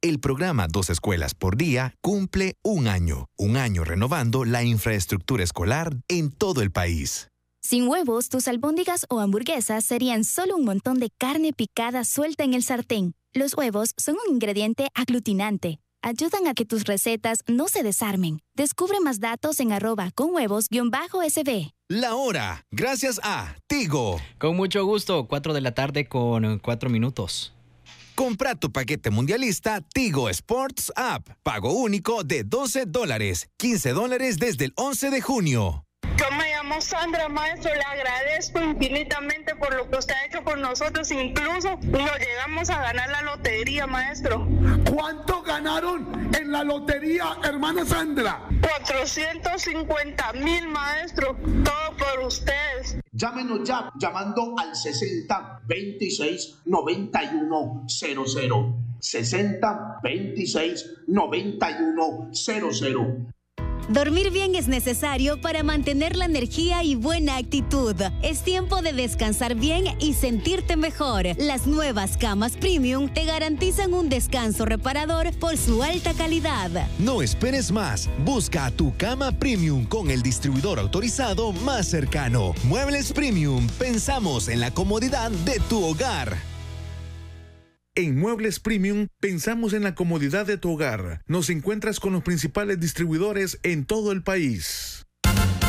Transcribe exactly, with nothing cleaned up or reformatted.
El programa Dos Escuelas por Día cumple un año, un año renovando la infraestructura escolar en todo el país. Sin huevos, tus albóndigas o hamburguesas serían solo un montón de carne picada suelta en el sartén. Los huevos son un ingrediente aglutinante. Ayudan a que tus recetas no se desarmen. Descubre más datos en arroba con huevos guión bajo S B. La hora, gracias a Tigo. Con mucho gusto, cuatro de la tarde con cuatro minutos. Compra tu paquete mundialista Tigo Sports App. Pago único de doce dólares, quince dólares desde el once de junio. Yo me llamo Sandra, maestro, le agradezco infinitamente por lo que usted ha hecho por nosotros, incluso nos llegamos a ganar la lotería, maestro. ¿Cuánto ganaron en la lotería, hermana Sandra? cuatrocientos cincuenta mil, maestro, todo por ustedes. Llámenos ya, llamando al sesenta veintiséis noventa y uno cero cero. sesenta veintiséis noventa y uno cero cero. Dormir bien es necesario para mantener la energía y buena actitud. Es tiempo de descansar bien y sentirte mejor. Las nuevas camas Premium te garantizan un descanso reparador por su alta calidad. No esperes más. Busca a tu cama Premium con el distribuidor autorizado más cercano. Muebles Premium. Pensamos en la comodidad de tu hogar. En Muebles Premium pensamos en la comodidad de tu hogar. Nos encuentras con los principales distribuidores en todo el país.